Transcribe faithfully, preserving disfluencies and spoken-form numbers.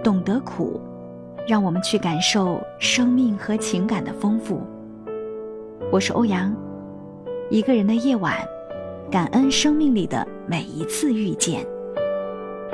懂得苦，让我们去感受生命和情感的丰富。我是欧阳，一个人的夜晚，感恩生命里的每一次遇见。